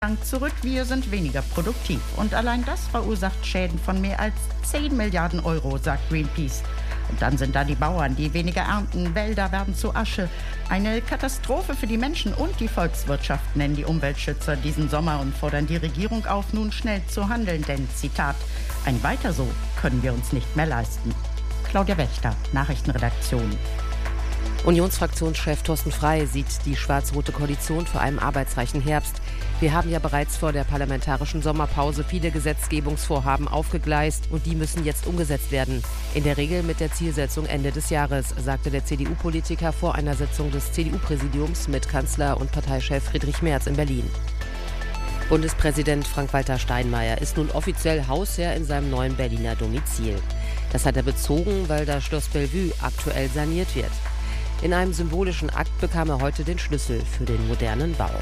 zurück, wir sind weniger produktiv. Und allein das verursacht Schäden von mehr als 10 Milliarden Euro, sagt Greenpeace. Und dann sind da die Bauern, die weniger ernten, Wälder werden zu Asche. Eine Katastrophe für die Menschen und die Volkswirtschaft, nennen die Umweltschützer diesen Sommer und fordern die Regierung auf, nun schnell zu handeln, denn, Zitat, ein Weiter so können wir uns nicht mehr leisten. Claudia Wächter, Nachrichtenredaktion. Unionsfraktionschef Thorsten Frey sieht die schwarz-rote Koalition vor einem arbeitsreichen Herbst. Wir haben ja bereits vor der parlamentarischen Sommerpause viele Gesetzgebungsvorhaben aufgegleist und die müssen jetzt umgesetzt werden. In der Regel mit der Zielsetzung Ende des Jahres, sagte der CDU-Politiker vor einer Sitzung des CDU-Präsidiums mit Kanzler und Parteichef Friedrich Merz in Berlin. Bundespräsident Frank-Walter Steinmeier ist nun offiziell Hausherr in seinem neuen Berliner Domizil. Das hat er bezogen, weil das Schloss Bellevue aktuell saniert wird. In einem symbolischen Akt bekam er heute den Schlüssel für den modernen Bau.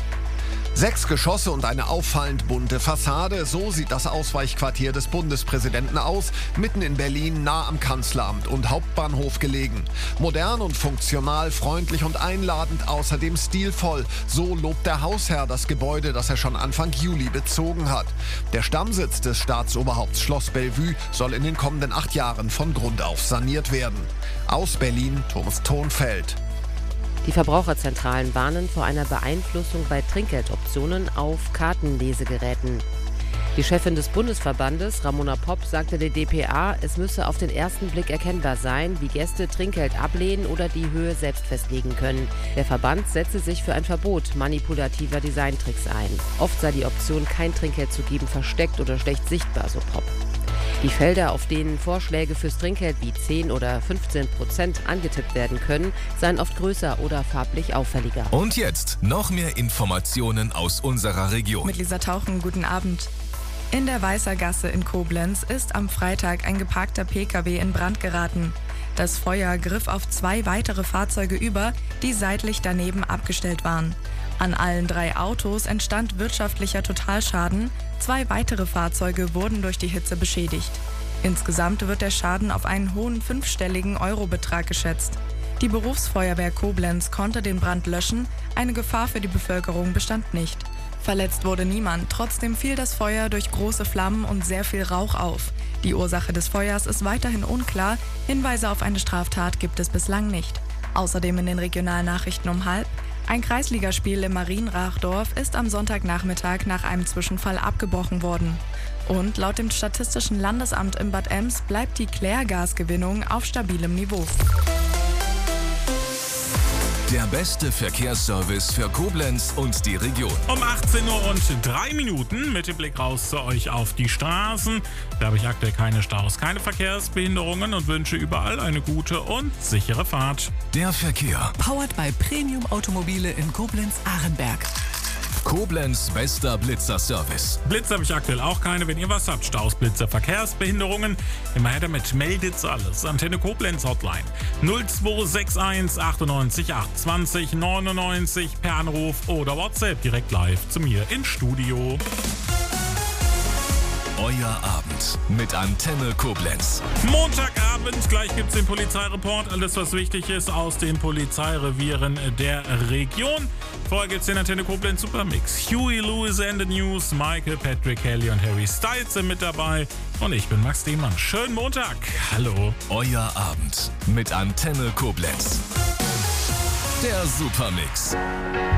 6 Geschosse und eine auffallend bunte Fassade. So sieht das Ausweichquartier des Bundespräsidenten aus. Mitten in Berlin, nah am Kanzleramt und Hauptbahnhof gelegen. Modern und funktional, freundlich und einladend, außerdem stilvoll. So lobt der Hausherr das Gebäude, das er schon Anfang Juli bezogen hat. Der Stammsitz des Staatsoberhaupts Schloss Bellevue soll in den kommenden 8 Jahren von Grund auf saniert werden. Aus Berlin, Thomas Thonfeld. Die Verbraucherzentralen warnen vor einer Beeinflussung bei Trinkgeldoptionen auf Kartenlesegeräten. Die Chefin des Bundesverbandes, Ramona Popp, sagte der dpa, es müsse auf den ersten Blick erkennbar sein, wie Gäste Trinkgeld ablehnen oder die Höhe selbst festlegen können. Der Verband setze sich für ein Verbot manipulativer Designtricks ein. Oft sei die Option, kein Trinkgeld zu geben, versteckt oder schlecht sichtbar, so Popp. Die Felder, auf denen Vorschläge fürs Trinkgeld wie 10 oder 15% angetippt werden können, seien oft größer oder farblich auffälliger. Und jetzt noch mehr Informationen aus unserer Region. Mit Lisa Tauchen, guten Abend. In der Weißer Gasse in Koblenz ist am Freitag ein geparkter Pkw in Brand geraten. Das Feuer griff auf 2 weitere Fahrzeuge über, die seitlich daneben abgestellt waren. An allen 3 Autos entstand wirtschaftlicher Totalschaden. 2 weitere Fahrzeuge wurden durch die Hitze beschädigt. Insgesamt wird der Schaden auf einen hohen 5-stelligen Eurobetrag geschätzt. Die Berufsfeuerwehr Koblenz konnte den Brand löschen. Eine Gefahr für die Bevölkerung bestand nicht. Verletzt wurde niemand. Trotzdem fiel das Feuer durch große Flammen und sehr viel Rauch auf. Die Ursache des Feuers ist weiterhin unklar. Hinweise auf eine Straftat gibt es bislang nicht. Außerdem in den Regionalnachrichten um 12:30. Ein Kreisligaspiel im Marienrachdorf ist am Sonntagnachmittag nach einem Zwischenfall abgebrochen worden. Und laut dem Statistischen Landesamt in Bad Ems bleibt die Klärgasgewinnung auf stabilem Niveau. Der beste Verkehrsservice für Koblenz und die Region. Um 18:03 Uhr mit dem Blick raus zu euch auf die Straßen. Da habe ich aktuell keine Staus, keine Verkehrsbehinderungen und wünsche überall eine gute und sichere Fahrt. Der Verkehr. Powered by Premium Automobile in Koblenz-Ahrenberg. Koblenz bester Blitzer-Service. Blitz habe ich aktuell auch keine. Wenn ihr was habt, Staus, Blitzer, Verkehrsbehinderungen, immer her damit. Meldet's alles. Antenne Koblenz Hotline 0261 98 820 99 per Anruf oder WhatsApp direkt live zu mir ins Studio. Euer Abend mit Antenne Koblenz. Montagabend, gleich gibt's den Polizeireport. Alles, was wichtig ist aus den Polizeirevieren der Region. Vorher gibt's den Antenne Koblenz Supermix. Huey Lewis and the News, Michael, Patrick Kelly und Harry Styles sind mit dabei. Und ich bin Max Dehmann. Schönen Montag. Hallo. Euer Abend mit Antenne Koblenz. Der Supermix.